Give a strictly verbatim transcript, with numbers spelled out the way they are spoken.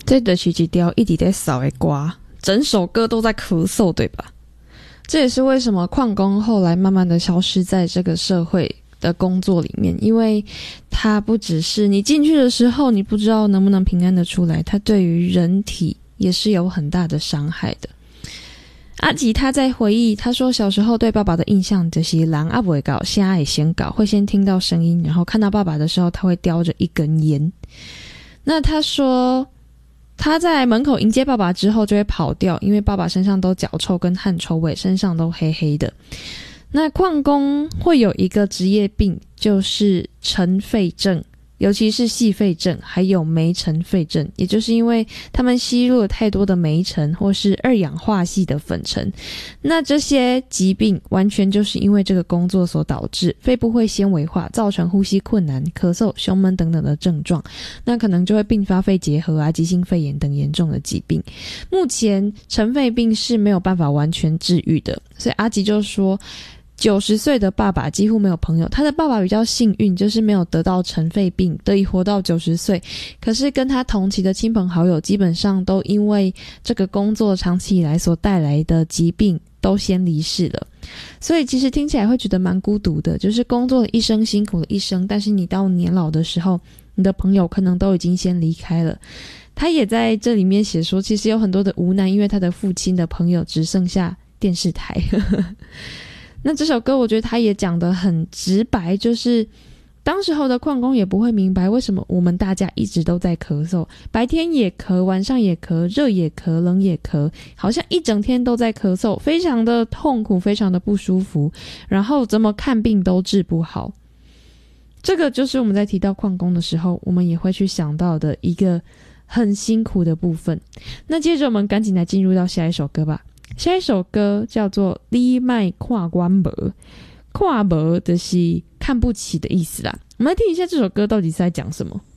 这就是一条一直在扫的歌，整首歌都在咳嗽，对吧？这也是为什么矿工后来慢慢的消失在这个社会的工作里面，因为他不只是你进去的时候你不知道能不能平安的出来，他对于人体也是有很大的伤害的。阿吉他在回忆，他说小时候对爸爸的印象就是人啊不会搞，瞎也先搞，会先听到声音，然后看到爸爸的时候他会叼着一根烟。那他说他在门口迎接爸爸之后就会跑掉，因为爸爸身上都脚臭跟汗臭味，身上都黑黑的。那矿工会有一个职业病，就是尘肺症，尤其是细肺症还有煤尘肺症，也就是因为他们吸入了太多的煤尘或是二氧化系的粉尘。那这些疾病完全就是因为这个工作所导致，肺部会纤维化，造成呼吸困难、咳嗽、胸闷等等的症状，那可能就会并发肺结核啊、急性肺炎等严重的疾病。目前尘肺病是没有办法完全治愈的，所以阿吉就说九十岁的爸爸几乎没有朋友，他的爸爸比较幸运，就是没有得到尘肺病，得以活到九十岁。可是跟他同期的亲朋好友基本上都因为这个工作长期以来所带来的疾病都先离世了。所以其实听起来会觉得蛮孤独的，就是工作了一生，辛苦了一生，但是你到年老的时候，你的朋友可能都已经先离开了。他也在这里面写说，其实有很多的无奈，因为他的父亲的朋友只剩下电视台。那这首歌我觉得他也讲得很直白，就是当时候的矿工也不会明白为什么我们大家一直都在咳嗽，白天也咳，晚上也咳，热也咳，冷也咳，好像一整天都在咳嗽，非常的痛苦，非常的不舒服，然后怎么看病都治不好。这个就是我们在提到矿工的时候，我们也会去想到的一个很辛苦的部分。那接着我们赶紧来进入到下一首歌吧。下一首歌叫做你莫看我无，看无就是看不起的意思啦。我们来听一下这首歌到底是在讲什么。